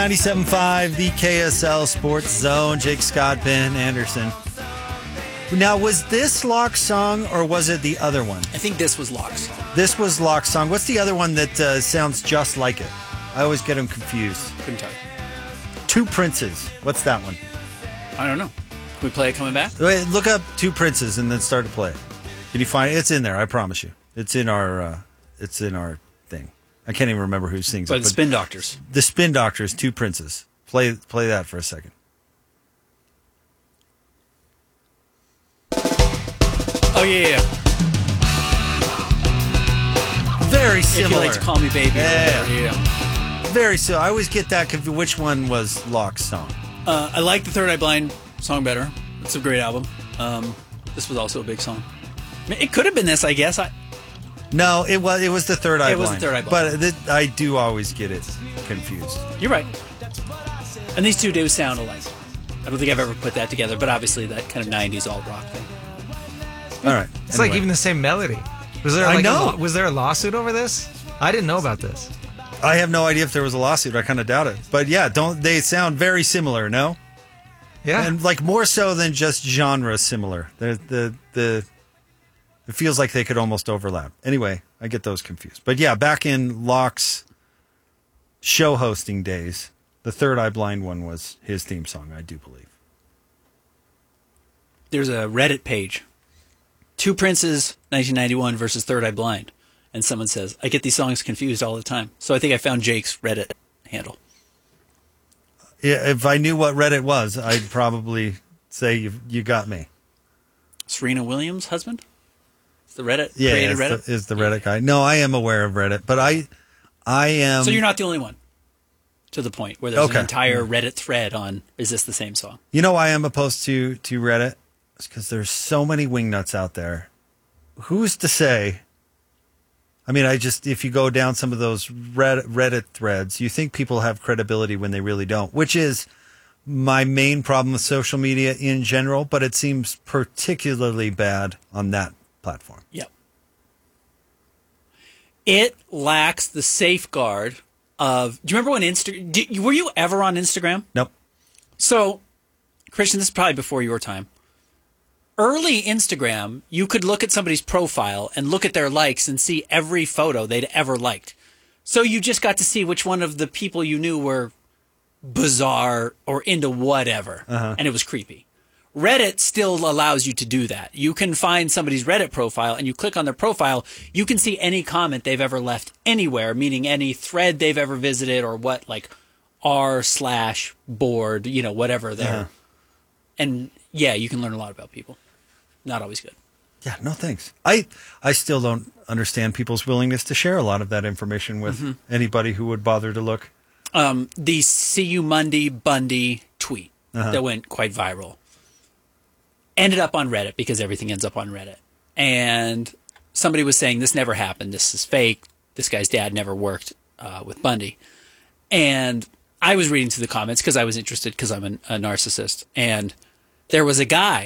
97.5, the KSL Sports Zone. Jake Scott, Ben Anderson. Now, was this Locke's song or was it the other one? I think this was Locke's. This was Locke's song. What's the other one that sounds just like it? I always get them confused. Couldn't tell you. Two Princes. What's that one? I don't know. Can we play it coming back? Wait, look up Two Princes and then start to play it. Can you find it? It's in there, I promise you. It's in our thing. I can't even remember who sings it. But the Spin Doctors. The Spin Doctors, Two Princes. Play that for a second. Oh, yeah. Very similar. If you like to call me baby. Yeah. Very similar. I always get that which one was Locke's song. I like the Third Eye Blind song better. It's a great album. This was also a big song. I mean, it could have been this, I guess. No, it was the Third Eye Blind. It was the Third Eye Blind. But I do always get it confused. You're right. And these two do sound alike. I don't think I've ever put that together, but obviously that kind of 90s alt rock thing. All right. It's like even the same melody. Was there I know. Was there a lawsuit over this? I didn't know about this. I have no idea if there was a lawsuit. I kind of doubt it. But yeah, they sound very similar, no? Yeah. And like more so than just genre similar. It feels like they could almost overlap. Anyway, I get those confused. But yeah, back in Locke's show hosting days, the Third Eye Blind one was his theme song, I do believe. There's a Reddit page. Two Princes, 1991 versus Third Eye Blind. And someone says, I get these songs confused all the time. So I think I found Jake's Reddit handle. Yeah, if I knew what Reddit was, I'd probably say you got me. Serena Williams' husband? Is the Reddit Yeah, created Reddit? Is the Reddit guy. No, I am aware of Reddit, but I am... So you're not the only one, to the point where there's an entire Reddit thread on, is this the same song? You know why I'm opposed to Reddit? It's because there's so many wingnuts out there. Who's to say... I mean, if you go down some of those Reddit threads, you think people have credibility when they really don't, which is my main problem with social media in general, but it seems particularly bad on that platform. Yep. It lacks the safeguard of... Do you remember when were you ever on Instagram? Nope. So, Christian, this is probably before your time. Early Instagram, you could look at somebody's profile and look at their likes and see every photo they'd ever liked. So you just got to see which one of the people you knew were bizarre or into whatever. And it was creepy. Reddit still allows you to do that. You can find somebody's Reddit profile and you click on their profile. You can see any comment they've ever left anywhere, meaning any thread they've ever visited or what, like r/board, whatever there. And yeah, you can learn a lot about people. Not always good. Yeah, no thanks. I still don't understand people's willingness to share a lot of that information with anybody who would bother to look. The See You Monday Bundy tweet that went quite viral ended up on Reddit because everything ends up on Reddit. And somebody was saying, this never happened. This is fake. This guy's dad never worked with Bundy. And I was reading through the comments because I was interested because I'm a narcissist. And there was a guy